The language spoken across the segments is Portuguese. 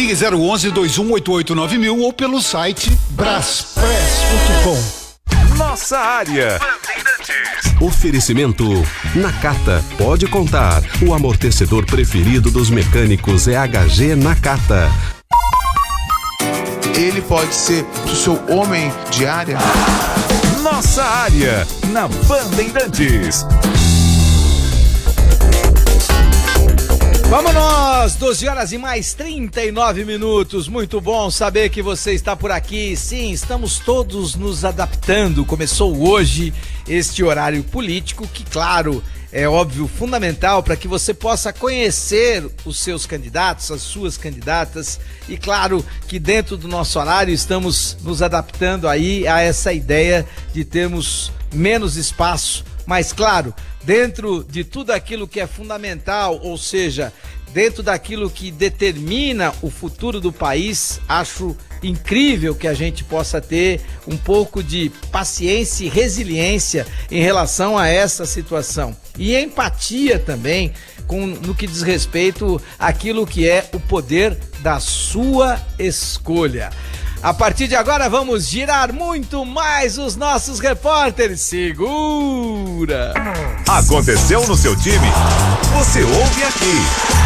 Ligue 011-2188-9000 ou pelo site braspress.com. Nossa área. Oferecimento Nakata. Pode contar. O amortecedor preferido dos mecânicos é HG Nakata. Ele pode ser o seu homem de área. Nossa área na Bandeirantes. Vamos nós, 12 horas e mais 39 minutos, muito bom saber que você está por aqui. Sim, estamos todos nos adaptando, começou hoje este horário político que, claro, é óbvio, fundamental para que você possa conhecer os seus candidatos, as suas candidatas e, claro, que dentro do nosso horário estamos nos adaptando aí a essa ideia de termos menos espaço, mas, claro, dentro de tudo aquilo que é fundamental, ou seja, dentro daquilo que determina o futuro do país, acho incrível que a gente possa ter um pouco de paciência e resiliência em relação a essa situação. E empatia também no que diz respeito àquilo que é o poder da sua escolha. A partir de agora vamos girar muito mais os nossos repórteres. Segura! Aconteceu no seu time? Você ouve aqui.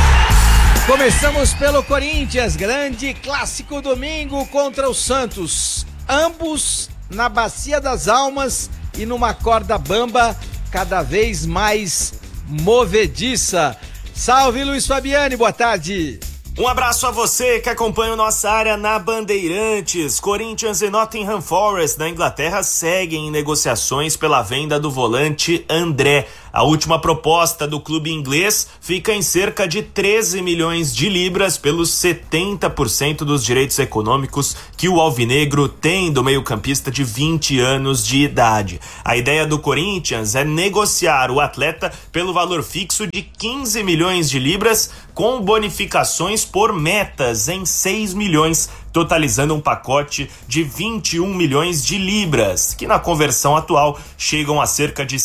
Começamos pelo Corinthians, grande clássico domingo contra o Santos. Ambos na Bacia das Almas e numa corda bamba cada vez mais movediça. Salve, Luiz Fabiani, boa tarde. Um abraço a você que acompanha nossa área na Bandeirantes. Corinthians e Nottingham Forest da Inglaterra seguem em negociações pela venda do volante André. A última proposta do clube inglês fica em cerca de 13 milhões de libras pelos 70% dos direitos econômicos que o alvinegro tem do meio-campista de 20 anos de idade. A ideia do Corinthians é negociar o atleta pelo valor fixo de 15 milhões de libras com bonificações por metas em 6 milhões, totalizando um pacote de 21 milhões de libras, que na conversão atual chegam a cerca de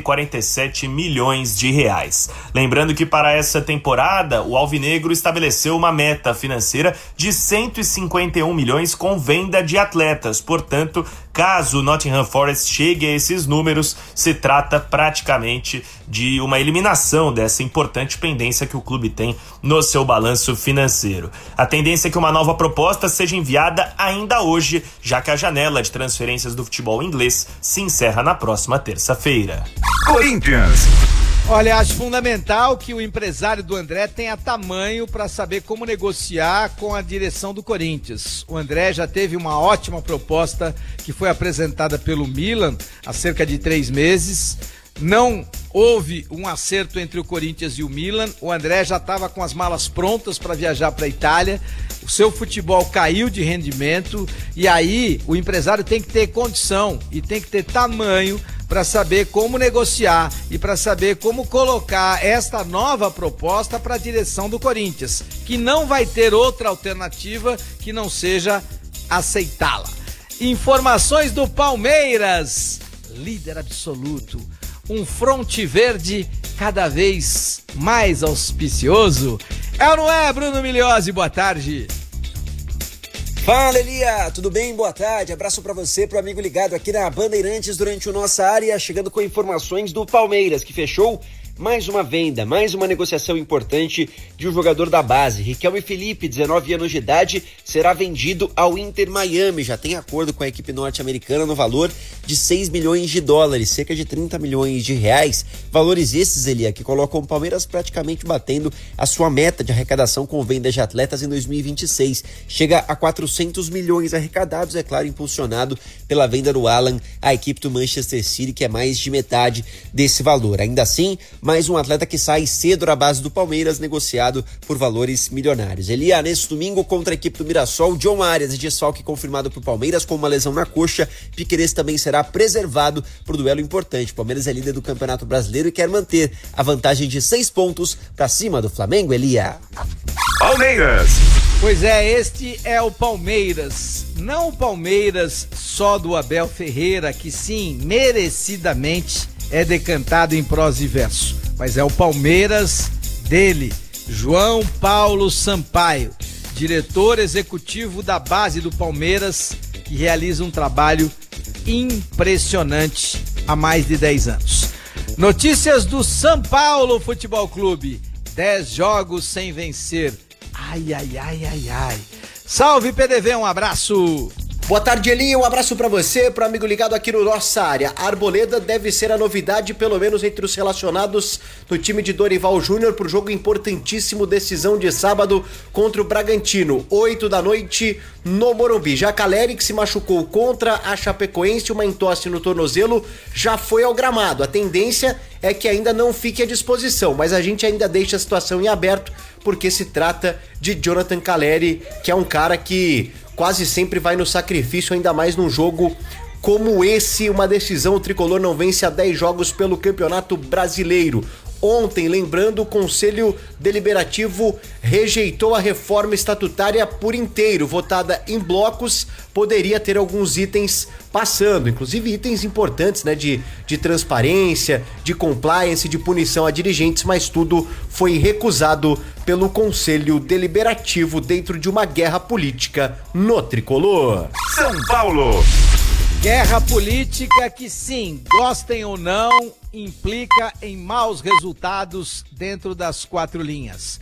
147 milhões de reais. Lembrando que para essa temporada, o alvinegro estabeleceu uma meta financeira de 151 milhões com venda de atletas. Portanto, caso o Nottingham Forest chegue a esses números, se trata praticamente de uma eliminação dessa importante pendência que o clube tem no seu balanço financeiro. A tendência é que uma nova proposta seja enviada ainda hoje, já que a janela de transferências do futebol inglês se encerra na próxima terça-feira. Corinthians. Olha, acho fundamental que o empresário do André tenha tamanho para saber como negociar com a direção do Corinthians. O André já teve uma ótima proposta que foi apresentada pelo Milan há cerca de 3 meses. Não houve um acerto entre o Corinthians e o Milan. O André já estava com as malas prontas para viajar para a Itália. O seu futebol caiu de rendimento e aí o empresário tem que ter condição e tem que ter tamanho para saber como negociar e para saber como colocar esta nova proposta para a direção do Corinthians, que não vai ter outra alternativa que não seja aceitá-la. Informações do Palmeiras, líder absoluto, um fronte verde cada vez mais auspicioso. É ou não é, Bruno Migliozzi? Boa tarde. Fala, Elia, tudo bem? Boa tarde, abraço pra você, pro amigo ligado aqui na Bandeirantes durante o Nossa Área, chegando com informações do Palmeiras, que fechou mais uma venda, mais uma negociação importante de um jogador da base. Riquelme Felipe, 19 anos de idade, será vendido ao Inter Miami, já tem acordo com a equipe norte-americana no valor de 6 milhões de dólares, cerca de 30 milhões de reais, valores esses, Elia, que colocam o Palmeiras praticamente batendo a sua meta de arrecadação com vendas de atletas em 2026, chega a 400 milhões arrecadados, é claro, impulsionado pela venda do Alan à equipe do Manchester City, que é mais de metade desse valor. Ainda assim, mais um atleta que sai cedo da base do Palmeiras, negociado por valores milionários. Elia, nesse domingo contra a equipe do Mirassol, John Arias, desfalque confirmado por Palmeiras com uma lesão na coxa. Piquerez também será preservado para o duelo importante. O Palmeiras é líder do Campeonato Brasileiro e quer manter a vantagem de 6 pontos para cima do Flamengo, Elia. Palmeiras. Pois é, este é o Palmeiras. Não o Palmeiras só do Abel Ferreira, que sim, merecidamente é decantado em prosa e verso, mas é o Palmeiras dele, João Paulo Sampaio. diretor executivo da base do Palmeiras, que realiza um trabalho impressionante há mais de 10 anos. Notícias do São Paulo Futebol Clube. 10 jogos sem vencer. Ai. Salve, PDV, um abraço. Boa tarde, Elinho, um abraço pra você, pro amigo ligado aqui no Nossa Área. A Arboleda deve ser a novidade, pelo menos entre os relacionados no time de Dorival Júnior, pro jogo importantíssimo, decisão de sábado contra o Bragantino, 8 da noite no Morumbi. Já Caleri, que se machucou contra a Chapecoense, uma entorse no tornozelo, já foi ao gramado. A tendência é que ainda não fique à disposição, mas a gente ainda deixa a situação em aberto, porque se trata de Jonathan Caleri, que é um cara que quase sempre vai no sacrifício, ainda mais num jogo como esse, uma decisão. O tricolor não vence há 10 jogos pelo Campeonato Brasileiro. Ontem, lembrando, o Conselho Deliberativo rejeitou a reforma estatutária por inteiro, votada em blocos. Poderia ter alguns itens passando, inclusive itens importantes, né, de transparência, de compliance, de punição a dirigentes, mas tudo foi recusado pelo Conselho Deliberativo dentro de uma guerra política no tricolor. São Paulo. Guerra política que, sim, gostem ou não, implica em maus resultados dentro das 4 linhas.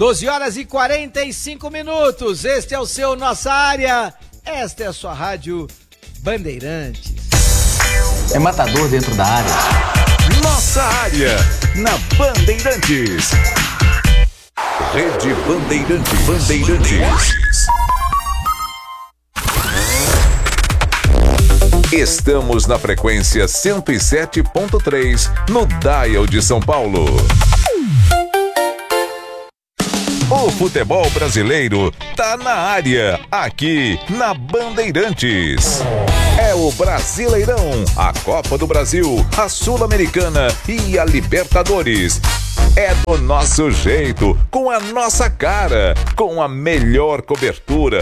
12h45. Este é o seu Nossa Área. Esta é a sua rádio Bandeirantes. É matador dentro da área. Nossa Área, na Bandeirantes. Rede Bandeirantes. Estamos na frequência 107.3 no Dial de São Paulo. O futebol brasileiro tá na área, aqui na Bandeirantes. É o Brasileirão, a Copa do Brasil, a Sul-Americana e a Libertadores. É do nosso jeito, com a nossa cara, com a melhor cobertura,